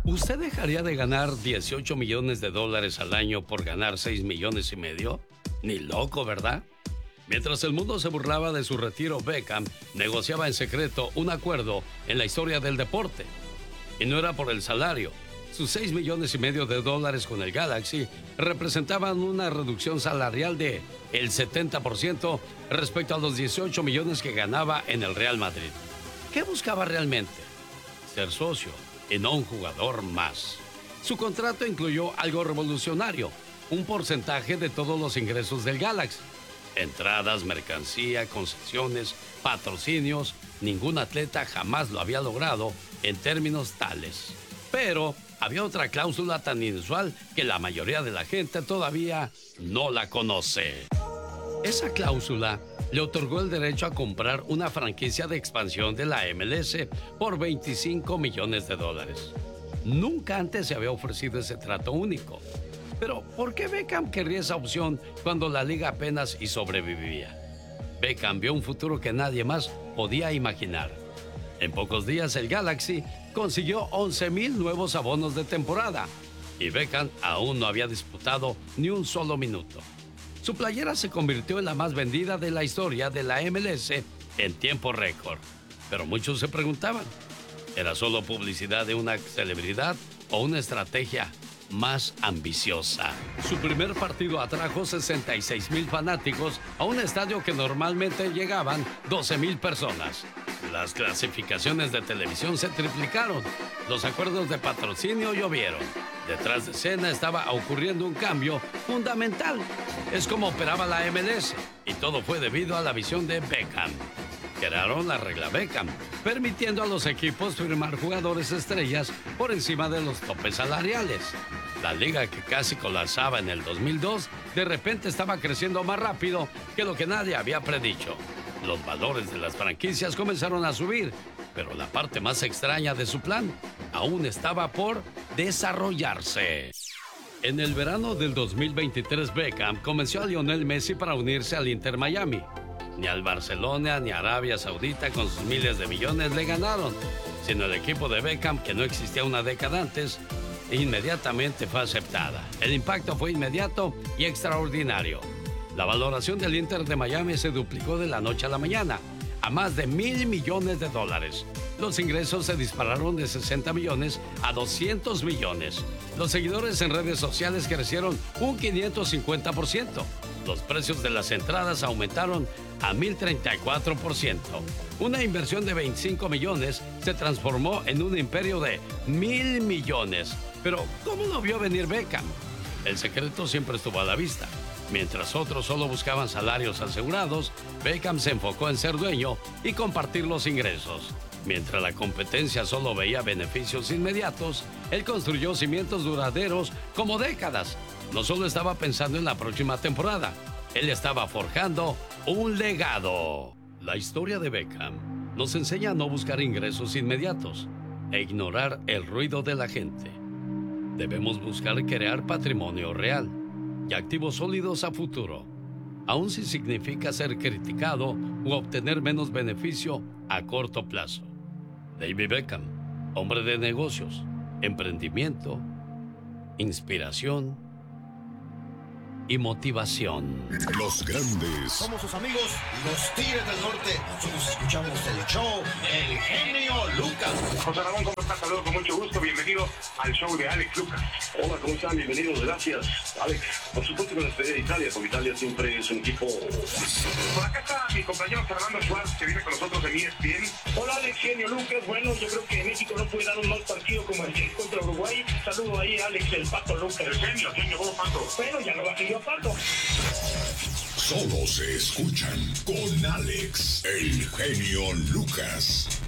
¿Usted dejaría de ganar 18 millones de dólares al año por ganar 6 millones y medio? Ni loco, ¿verdad? Mientras el mundo se burlaba de su retiro, Beckham negociaba en secreto un acuerdo en la historia del deporte. Y no era por el salario. Sus 6 millones y medio de dólares con el Galaxy representaban una reducción salarial de el 70% respecto a los 18 millones que ganaba en el Real Madrid. ¿Qué buscaba realmente? Ser socio y no un jugador más. Su contrato incluyó algo revolucionario, un porcentaje de todos los ingresos del Galaxy. Entradas, mercancía, concesiones, patrocinios. Ningún atleta jamás lo había logrado en términos tales. Pero había otra cláusula tan inusual que la mayoría de la gente todavía no la conoce. Esa cláusula le otorgó el derecho a comprar una franquicia de expansión de la MLS por 25 millones de dólares. Nunca antes se había ofrecido ese trato único. Pero, ¿por qué Beckham querría esa opción cuando la liga apenas y sobrevivía? Beckham vio un futuro que nadie más podía imaginar. En pocos días el Galaxy consiguió 11,000 nuevos abonos de temporada y Beckham aún no había disputado ni un solo minuto. Su playera se convirtió en la más vendida de la historia de la MLS en tiempo récord. Pero muchos se preguntaban, ¿era solo publicidad de una celebridad o una estrategia más ambiciosa? Su primer partido atrajo 66,000 fanáticos a un estadio que normalmente llegaban 12,000 personas. Las clasificaciones de televisión se triplicaron. Los acuerdos de patrocinio llovieron. Detrás de escena estaba ocurriendo un cambio fundamental. Es como operaba la MLS y todo fue debido a la visión de Beckham. Crearon la regla Beckham, permitiendo a los equipos firmar jugadores estrellas por encima de los topes salariales. La liga, que casi colapsaba en el 2002, de repente estaba creciendo más rápido que lo que nadie había predicho. Los valores de las franquicias comenzaron a subir, pero la parte más extraña de su plan aún estaba por desarrollarse. En el verano del 2023, Beckham convenció a Lionel Messi para unirse al Inter Miami. Ni al Barcelona ni a Arabia Saudita con sus miles de millones le ganaron, sino el equipo de Beckham, que no existía una década antes, inmediatamente fue aceptada. El impacto fue inmediato y extraordinario. La valoración del Inter de Miami se duplicó de la noche a la mañana, a más de 1,000 millones de dólares. Los ingresos se dispararon de 60 millones a 200 millones. Los seguidores en redes sociales crecieron un 550%. Los precios de las entradas aumentaron a 1,034%. Una inversión de 25 millones se transformó en un imperio de 1,000 millones. Pero, ¿cómo lo vio venir Beckham? El secreto siempre estuvo a la vista. Mientras otros solo buscaban salarios asegurados, Beckham se enfocó en ser dueño y compartir los ingresos. Mientras la competencia solo veía beneficios inmediatos, él construyó cimientos duraderos como décadas. No solo estaba pensando en la próxima temporada, él estaba forjando un legado. La historia de Beckham nos enseña a no buscar ingresos inmediatos e ignorar el ruido de la gente. Debemos buscar crear patrimonio real y activos sólidos a futuro, aun si significa ser criticado u obtener menos beneficio a corto plazo. David Beckham, hombre de negocios, emprendimiento, inspiración y motivación. Los grandes. Somos sus amigos, los Tigres del Norte. Nosotros escuchamos el show El Genio Lucas. José Ramón, ¿cómo estás? Saludos con mucho gusto. Bienvenido al show de Alex Lucas. Hola, ¿cómo están? Bienvenidos, gracias, Alex. Por supuesto que nos despedí de Italia, porque Italia siempre es un equipo. Por acá está mi compañero Fernando Schwartz, que viene con nosotros en ESPN. Hola, Alex, Genio Lucas. Bueno, yo creo que México no puede dar un mal partido como el que contra Uruguay. Saludo ahí, Alex, el Pato Lucas. El genio, ¿cómo Pato? Bueno, ya lo bajé yo, Pato. Solo se escuchan con Alex, el Genio Lucas.